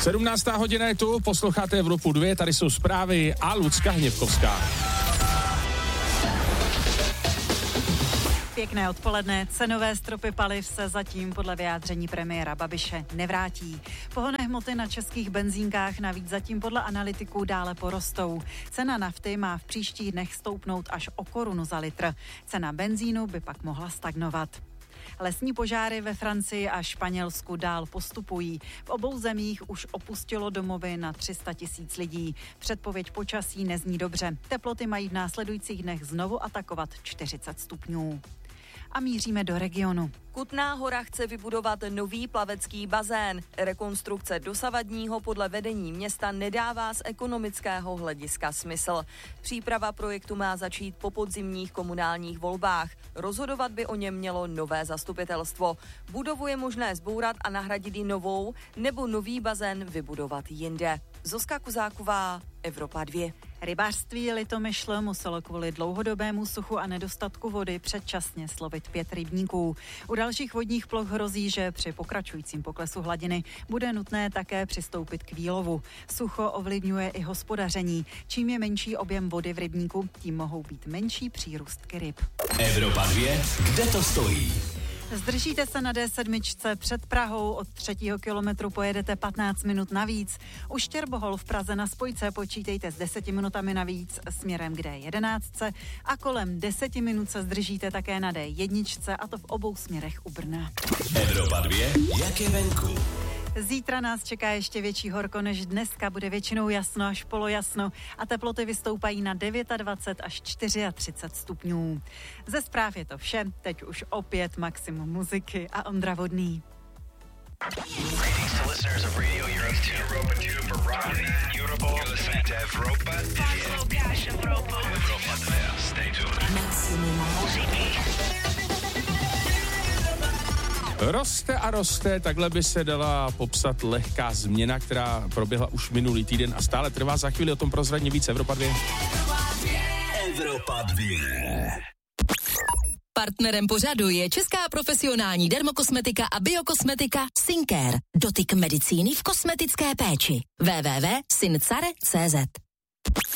17. hodina je tu, posloucháte Evropu 2, tady jsou zprávy a Lucka Hněvkovská. Pěkné odpoledne. Cenové stropy paliv se zatím podle vyjádření premiéra Babiše nevrátí. Pohonné hmoty na českých benzínkách navíc zatím podle analytiků dále porostou. Cena nafty má v příštích dnech stoupnout až o korunu za litr. Cena benzínu by pak mohla stagnovat. Lesní požáry ve Francii a Španělsku dál postupují. V obou zemích už opustilo domovy na 300 000 lidí. Předpověď počasí nezní dobře. Teploty mají v následujících dnech znovu atakovat 40 stupňů. A míříme do regionu. Kutná Hora chce vybudovat nový plavecký bazén. Rekonstrukce dosavadního podle vedení města nedává z ekonomického hlediska smysl. Příprava projektu má začít po podzimních komunálních volbách. Rozhodovat by o něm mělo nové zastupitelstvo. Budovu je možné zbourat a nahradit ji novou, nebo nový bazén vybudovat jinde. Zuzka Kuzáková, Evropa 2. Rybářství Litomyšl muselo kvůli dlouhodobému suchu a nedostatku vody předčasně slovit 5 rybníků. U dalších vodních ploch hrozí, že při pokračujícím poklesu hladiny bude nutné také přistoupit k výlovu. Sucho ovlivňuje i hospodaření. Čím je menší objem vody v rybníku, tím mohou být menší přírůstky ryb. Evropa 2, kde to stojí? Zdržíte se na D7 před Prahou, od 3. kilometru pojedete 15 minut navíc. U Štěrbohol v Praze na spojce počítejte s 10 minutami navíc směrem k D11 a kolem 10 minut se zdržíte také na D1, a to v obou směrech u Brna. Evropa 2, jak je venku? Zítra nás čeká ještě větší horko než dneska, bude většinou jasno až polojasno a teploty vystoupají na 29 až 34 stupňů. Ze zpráv je to vše, teď už opět maximum muziky a Ondra Vodný. Roste a roste, takhle by se dala popsat lehká změna, která proběhla už minulý týden a stále trvá. Za chvíli o tom prozradně víc Evropa 2. Evropa 2. Partnerem pořadu je česká profesionální dermokosmetika a biokosmetika Syncare. Dotyk medicíny v kosmetické péči. www.syncare.cz